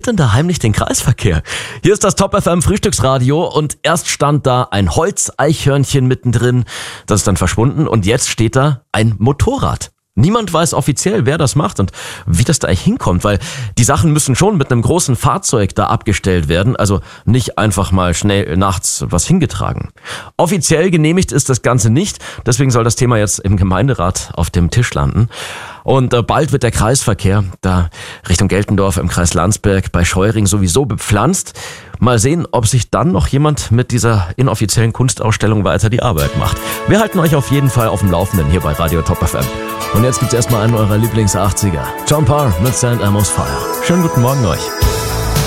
denn da heimlich den Kreisverkehr? Hier ist das Top FM Frühstücksradio und erst stand da ein Holzeichhörnchen mittendrin, das ist dann verschwunden und jetzt steht da ein Motorrad. Niemand weiß offiziell, wer das macht und wie das da eigentlich hinkommt, weil die Sachen müssen schon mit einem großen Fahrzeug da abgestellt werden, also nicht einfach mal schnell nachts was hingetragen. Offiziell genehmigt ist das Ganze nicht, deswegen soll das Thema jetzt im Gemeinderat auf dem Tisch landen. Und bald wird der Kreisverkehr da Richtung Geltendorf im Kreis Landsberg bei Scheuring sowieso bepflanzt. Mal sehen, ob sich dann noch jemand mit dieser inoffiziellen Kunstausstellung weiter die Arbeit macht. Wir halten euch auf jeden Fall auf dem Laufenden hier bei Radio Top FM. Und jetzt gibt's erstmal einen eurer Lieblings-80er. John Parr mit St. Elmo's Fire. Schönen guten Morgen euch.